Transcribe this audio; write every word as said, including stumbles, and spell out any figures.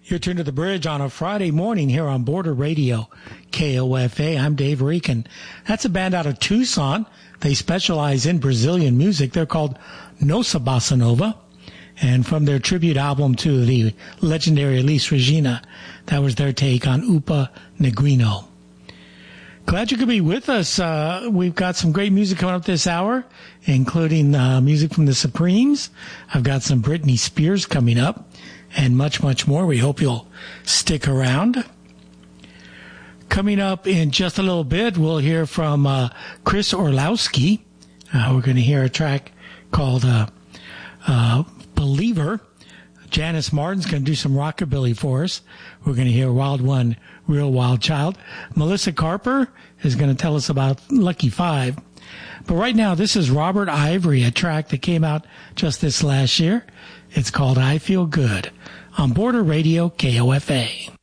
You're tuned to The Bridge on a Friday morning here on Border Radio, K O F A. I'm Dave Rican. That's a band out of Tucson. They specialize in Brazilian music. They're called Nossa Bossa Nova. And from their tribute album to the legendary Elis Regina, that was their take on Upa Negrino. Glad you could be with us. Uh, we've got some great music coming up this hour, including uh, music from the Supremes. I've got some Britney Spears coming up, and much, much more. We hope you'll stick around. Coming up in just a little bit, we'll hear from uh, Chris Orlowski. Uh, we're going to hear a track called uh, uh, Believer. Janice Martin's going to do some rockabilly for us. We're going to hear Wild One, Real Wild Child. Melissa Carper is going to tell us about Lucky Five. But right now, this is Robert Ivory, a track that came out just this last year. It's called I Feel Good on Border Radio, K O F A.